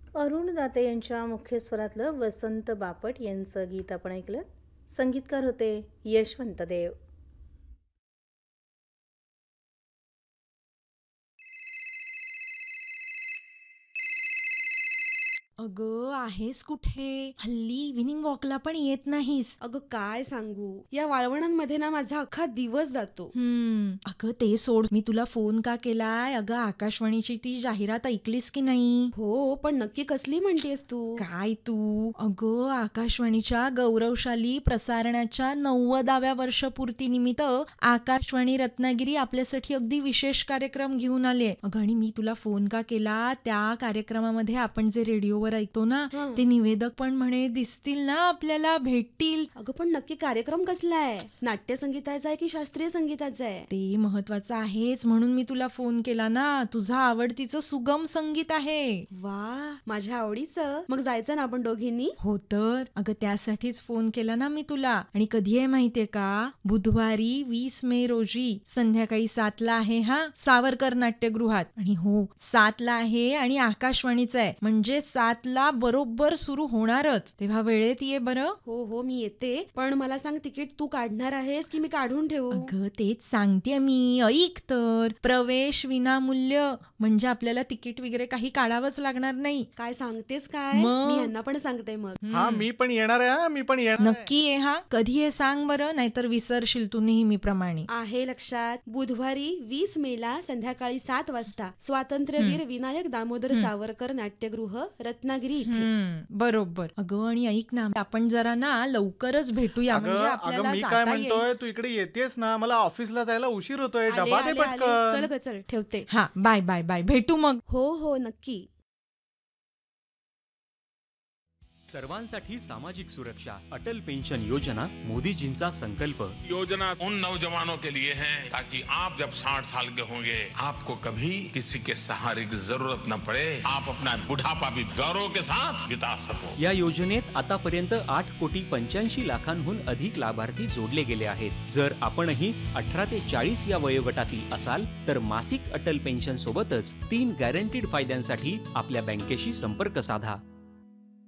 अरुण दाते यांच्या मुख्य स्वरातलं वसंत बापट यांचं गीत आपण ऐकलं. संगीतकार होते यशवंत देव. अगं आहेस कुठे? हल्ली इव्हिनिंग वॉकला पण येत नाहीस. अगं काय सांगू, या वाळवणांमध्ये ना माझा अख्खा दिवस जातो. अगं ते सोड, मी तुला फोन का केलाय? अगं आकाशवाणीची ती जाहिरात ऐकलीस की नाही? हो, पण नक्की कसली म्हणतेस तू? काय तू? अगं आकाशवाणीच्या गौरवशाली प्रसारणाच्या 90व्या वर्षपूर्तीनिमित्त आकाशवाणी रत्नागिरी आपल्यासाठी अगदी विशेष कार्यक्रम घेऊन आले. अगं आणि मी तुला फोन का केला? त्या कार्यक्रमामध्ये आपण जे रेडिओवर ऐकतो ना, हं. ते निवेदक पण म्हणे दिसतील ना आपल्याला, भेटतील. अगं पण नक्की कार्यक्रम कसला आहे? नाट्य संगीताचा आहे की शास्त्रीय संगीताचा आहे? ते महत्वाचं आहेच, म्हणून मी तुला फोन केला ना. तुझं आवडतीचं सुगम संगीत आहे. वा, माझ्या आवडीचं. मग जायचं ना आपण दोघींनी? हो तर अगं त्यासाठीच फोन केला ना मी तुला. आणि कधी आहे माहितीये का? बुधवारी 20 मे रोजी संध्याकाळी 7ला आहे हा, सावरकर नाट्यगृहात. आणि हो 7ला आहे आणि आकाशवाणीचं आहे, म्हणजे 7ला बरोबर सुरू होणारच. तेव्हा वेळेत ये बरं. हो हो, मी येते. पण मला सांग, तिकीट तू काढणार आहेस की मी काढून ठेवू? अगं तेच सांगते मी, ऐक तर. प्रवेश विनामूल्य, म्हणजे आपल्याला तिकीट वगैरे काही काढावंच लागणार नाही. काय सांगतेस काय? मग? मी यांना पण सांगते मग. हा मी पण येणार आहे. मी पण येणार आहे. नक्की ये हा. कधी आहे सांग बरं, नाहीतर विसरशील तू नेहमीप्रमाणे. आहे लक्षात. बुधवारी 20 मेला संध्याकाळी 7 वाजता स्वातंत्र्यवीर विनायक दामोदर सावरकर नाट्यगृह, रत्नागिरी इथे. बरोबर. अगं आणि ऐक ना, आपण जरा ना लवकरच भेटूया, म्हणजे अगं आपल्याला मी काय जाता येईल. म्हणतोय, तू इकडे येतेस ना, मला ऑफिसला जायला उशीर होतोय. आले, डबा दे आले, आले. चल पटकन. ग चल, ठेवते. हा बाय बाय बाय, भेटू मग. हो हो, नक्की. सर्वांसाठी सामाजिक सुरक्षा अटल पेंशन योजना मोदीजींचा संकल्प. योजना उन नौजवानों के लिए है ताकि आप जब 60 साल के होंगे आपको कभी किसी के सहारे की जरूरत न पड़े, आप अपना बुढ़ापा भी गौरव के साथ बिता सको. या योजनेत आतापर्यंत 8,85,00,000हून अधिक लाभार्थी जोडले गेले आहेत. जर आपणही 18 ते 40 या वयोगटातील असाल तर मासिक अटल पेन्शन सोबतच 3 गॅरंटीड फायद्यांसाठी आपल्या बँकेशी संपर्क साधा.